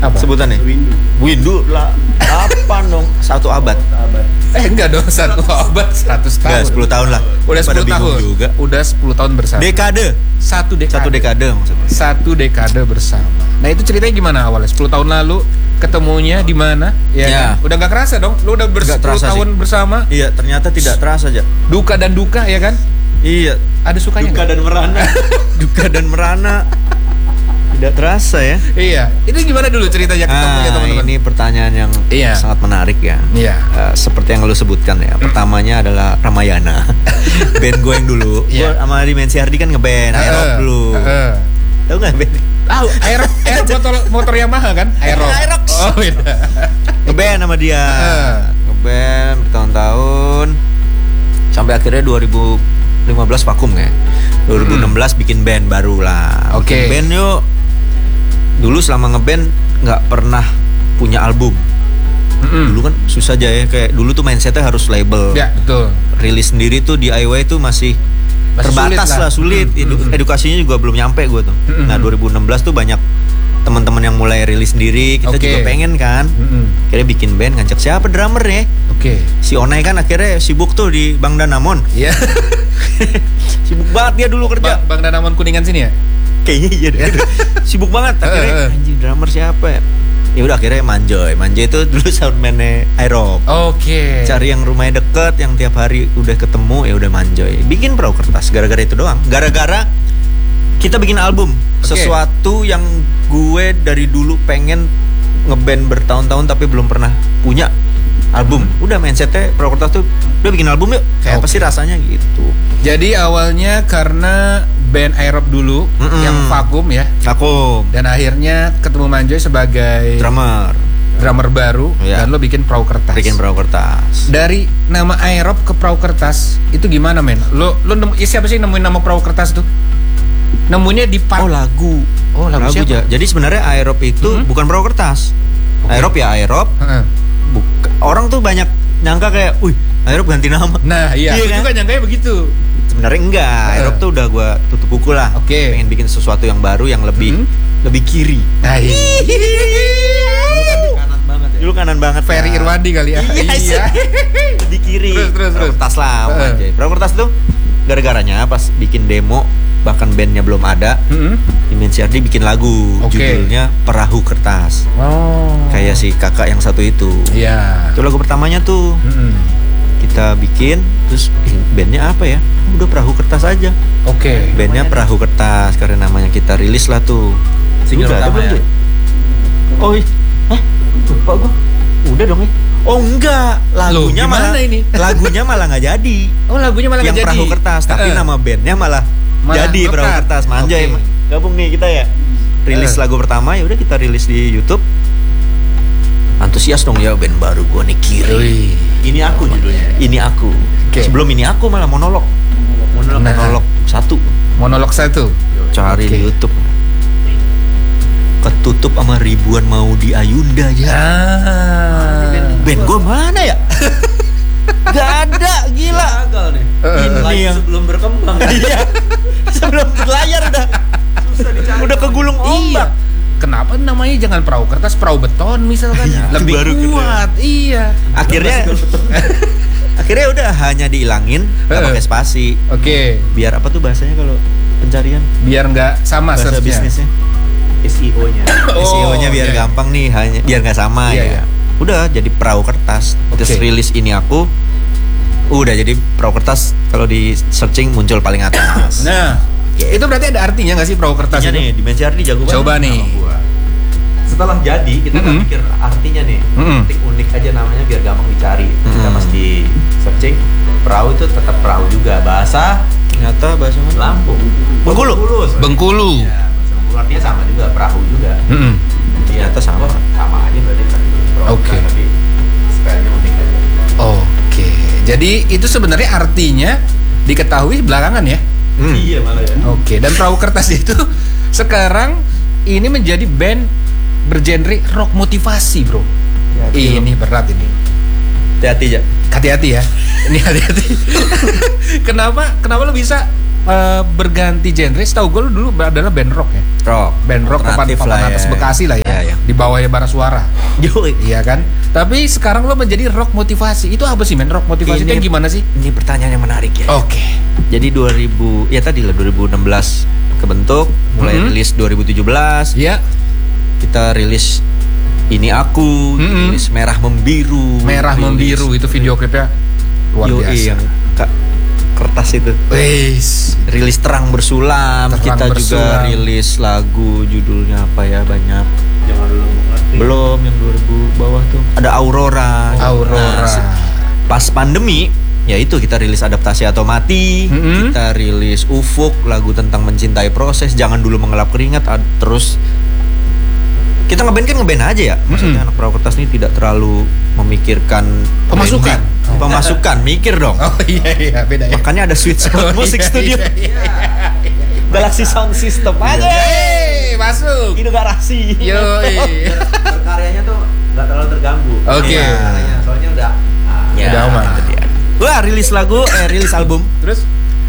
Apa? Sebutannya? Windu lah. Apa dong? 1 abad. Enggak dong, 1 abad 100 tahun. Enggak, 10 tahun lah. Udah 10 Pada bingung tahun juga. Udah 10 tahun bersama. Dekade. 1 dekade. 1 dekade maksudnya. 1 dekade bersama. Nah, itu ceritanya gimana awalnya? 10 tahun lalu ketemunya di mana? Ya. Kan? Udah nggak kerasa dong. Lu udah 10 tahun bersama. Iya, ternyata tidak terasa aja. Duka dan duka ya kan? Iya. Ada sukanya. Duka dan merana. Duka dan merana. Tidak terasa ya. Iya. Itu gimana dulu ceritanya ketemunya teman-teman? Ini pertanyaan yang sangat menarik ya. Iya. Seperti yang lu sebutkan ya. Pertamanya adalah Ramayana. Band gue yang dulu. Gue sama Dimensi Hardi kan ngeband Aerob dulu. Tahu nggak band? Tahu. Aerob motor Yamaha kan? Aerob. Oh iya. Ngeband sama dia. Ngeband bertahun-tahun. Sampai akhirnya 2015 vakum ya. 2016 bikin band baru lah. Oke. Band yuk. Dulu selama ngeband nggak pernah punya album. Dulu kan susah aja ya, kayak dulu tuh mindsetnya harus label. Ya betul. Rilis sendiri tuh DIY tuh masih terbatas lah, sulit. Edukasinya juga belum nyampe gue tuh. Nah 2016 tuh banyak teman-teman yang mulai rilis sendiri. Kita juga pengen kan. Akhirnya bikin band, ngajak siapa drummer ya? Si Onai kan akhirnya sibuk tuh di Bang Danamon. Iya. Sibuk banget dia dulu kerja. Bang Danamon Kuningan sini ya? Kayaknya iya deh. Sibuk banget akhirnya anjing drummer siapa ya? Ya udah akhirnya Manjoy itu dulu soundman-nya Aerob. Cari yang rumahnya deket, yang tiap hari udah ketemu, ya udah Manjoy. Bikin perahu kertas gara-gara itu doang. Gara-gara kita bikin album. Sesuatu yang gue dari dulu pengen ngeband bertahun-tahun tapi belum pernah punya album. Udah mindsetnya perahu kertas tuh udah bikin album yuk. Kayak apa sih rasanya gitu. Jadi awalnya karena band Aerob dulu yang vakum ya. Vakum. Dan akhirnya ketemu Manjoy sebagai drummer baru dan lo bikin perahu kertas. Bikin perahu kertas. Dari nama Aerob ke perahu kertas itu gimana men? Lo siapa sih nemuin nama perahu kertas tuh? Nemunya di lagu siapa? Jadi sebenarnya Aerob itu bukan perahu kertas. Aerob ya Aerob. Orang tuh banyak nyangka kayak, wih Aerob ganti nama. Nah iya kan? Juga nyangkanya begitu. Sebenarnya enggak, Aerob tuh udah gue tutup buku lah. Pengen bikin sesuatu yang baru yang lebih kiri. Kanan banget ya. Dulu kanan banget. Ferry Irwandi kali ya. Iya. Di kiri. Terus. Kertas lah. Perahu kertas tuh gara-garanya pas bikin demo, bahkan bandnya belum ada. Dimensi Ardi bikin lagu, judulnya Perahu Kertas. Kayak si kakak yang satu itu. Iya. Itu lagu pertamanya tuh. Kita bikin, terus bandnya apa ya? Udah Perahu Kertas aja. Bandnya Perahu Kertas karena namanya kita rilis lah tuh. Single udah pertama ya? Oh iya. Lupa gua. Udah dong ya. Oh enggak, lagunya malah nggak jadi. Lagunya malah nggak jadi. Yang Perahu Kertas, tapi nama bandnya malah jadi Perahu Kertas. Manjay. Gabung nih kita ya. Rilis lagu pertama, ya udah kita rilis di YouTube. Antusias dong ya, band baru gua nih Kiri. Ini aku judulnya. Ini aku. Sebelum ini aku malah monolog. Monolog 1. Monolog 1. Cari di YouTube. Ketutup sama ribuan mau di Ayunda ya. Band gue mana ya? Gak ada, gila. Gagal nih. Ini yang sebelum berkembang. Iya. Sebelum berlayar udah. Susah dicari. Udah kegulung ombak. Kenapa namanya jangan perahu kertas, perahu beton misalkan? Lebih kuat. Iya. Akhirnya udah hanya diilangin, nggak pakai spasi. Biar apa tuh bahasanya kalau pencarian? Biar nggak sama bahasa bisnisnya. SEO-nya biar gampang nih, hanya biar nggak sama ya. Udah jadi perahu kertas. Terus rilis ini aku. Udah jadi perahu kertas, kalau di searching muncul paling atas. Nah, itu berarti ada artinya nggak sih perahu kertas itu? Nih, Dimensi Ardi jago banget. Coba nih. Setelah jadi kita nggak mikir artinya nih, ketik unik aja namanya biar gampang dicari. Kita pas di searching, perahu itu tetap perahu juga. Bahasa ternyata bahasa Lampung. Bengkulu. Ya, bahasa Bengkulu artinya sama juga, perahu juga. Ternyata sama aja berarti perahu. Tapi spellnya unik aja. Jadi itu sebenarnya artinya diketahui belakangan ya. Iya malah ya. Dan perahu kertas itu sekarang ini menjadi band bergenre rock motivasi, bro. Ini berat ini. Hati-hati ya. Hati-hati ya. Ini hati-hati. Kenapa lo bisa berganti genre. Setahu gue dulu adalah band rock ya. Band rock papan atas Bekasi lah ya. Di bawahnya Bara Suara. Iya kan? Tapi sekarang lo menjadi rock motivasi. Itu apa sih men? Rock motivasi itu gimana sih? Ini pertanyaan yang menarik ya. Oke. Jadi 2016 kebentuk, mulai rilis 2017. Iya. Kita rilis Ini Aku, rilis Merah Membiru. Merah Membiru itu video klipnya luar biasa. Yang kertas itu. Rilis Terang Bersulam. Kita juga rilis lagu judulnya apa ya, banyak. Jangan dulu mengerti. Belum, yang 2000 bawah tuh. Ada Aurora. Pas pandemi, ya itu kita rilis Adaptasi atau Mati. Kita rilis Ufuk, lagu tentang mencintai proses. Jangan Dulu Mengelap Keringat. Terus kita ngeband aja ya. Maksudnya anak perahu kertas ini tidak terlalu memikirkan pemasukan, mikir dong. Oh iya beda ya. Makanya ada Sweet Spot Music Studio. Galaxy Sound System aja. Masuk. Itu garasi. Berkaryanya tuh nggak terlalu terganggu. Oke. Soalnya udah aman. Wah, rilis album. Terus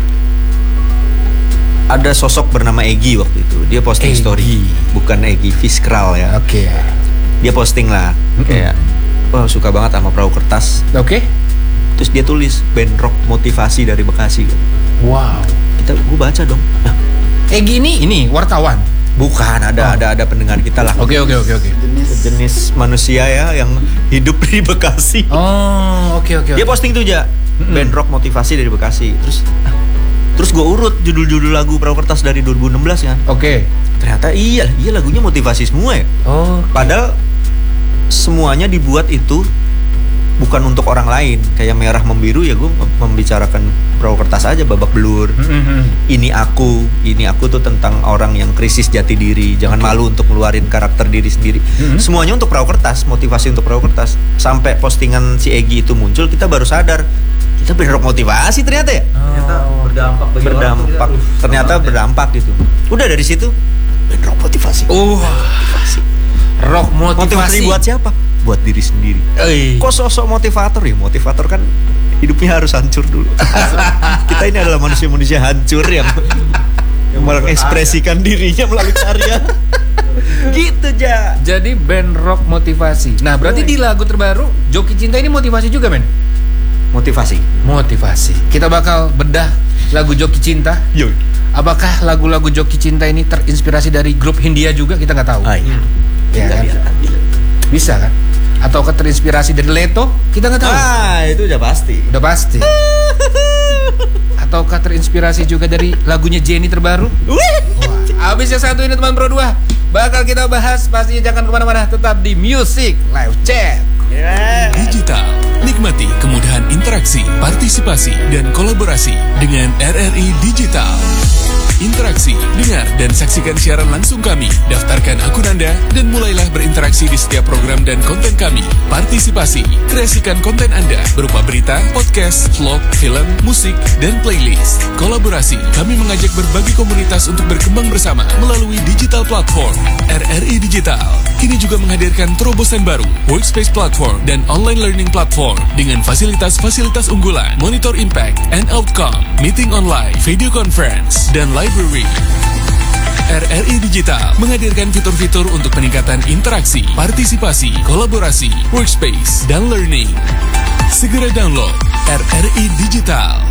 ada sosok bernama Egy waktu itu. Dia posting story. Bukan Egy Fiskral ya. Oke. Dia posting lah kayak, wah suka banget sama perahu kertas. Oke. Terus dia tulis band rock motivasi dari Bekasi. Wow. Gue baca dong. Nah, Egy ini wartawan. Bukan, ada pendengar kita lah. Oke. Jenis manusia ya yang hidup di Bekasi. Oke. Dia posting tuh aja band rock motivasi dari Bekasi. Terus gue urut judul-judul lagu perahu kertas dari 2016 kan. Oke. Ternyata iya lagunya motivasi semua ya. Padahal semuanya dibuat itu bukan untuk orang lain. Kayak Merah Membiru ya gue membicarakan perahu kertas aja, babak belur. Ini aku tuh tentang orang yang krisis jati diri. Jangan malu untuk ngeluarin karakter diri sendiri. Semuanya untuk perahu kertas, motivasi untuk perahu kertas. Sampai postingan si Egy itu muncul, kita baru sadar kita band rock motivasi ternyata ya. Ternyata berdampak. Ternyata berdampak gitu. Udah dari situ band rock motivasi. Motivasi. Rock motivasi buat siapa? Buat diri sendiri. Kok sosok motivator ya? Motivator kan hidupnya harus hancur dulu. Kita ini adalah manusia-manusia hancur yang mengekspresikan dirinya melalui karya. Gitu aja. Jadi band rock motivasi. Nah, berarti di lagu terbaru Joki Cinta ini motivasi juga, men? Motivasi. Kita bakal bedah lagu Joki Cinta. Apakah lagu-lagu Joki Cinta ini terinspirasi dari grup Hindia juga? Kita nggak tahu. Ya kan? Bisa kan? Atau terinspirasi dari Leto? Kita nggak tahu. Itu udah pasti. Ataukah terinspirasi juga dari lagunya Jenny terbaru? Abis yang satu ini teman Pro 2 bakal kita bahas. Pastinya jangan kemana-mana, tetap di Music Live Chat. Digital, nikmati kemudahan interaksi, partisipasi, dan kolaborasi dengan RRI Digital. Interaksi, dengar, dan saksikan siaran langsung kami. Daftarkan akun Anda dan mulailah berinteraksi di setiap program dan konten kami. Partisipasi, kreasikan konten Anda berupa berita, podcast, vlog, film, musik, dan playlist. Kolaborasi, kami mengajak berbagai komunitas untuk berkembang bersama melalui digital platform. RRI Digital kini juga menghadirkan terobosan baru, workspace platform dan online learning platform dengan fasilitas-fasilitas unggulan, monitor impact and outcome, meeting online, video conference, dan library. RRI Digital menghadirkan fitur-fitur untuk peningkatan interaksi, partisipasi, kolaborasi, workspace, dan learning. Segera download RRI Digital.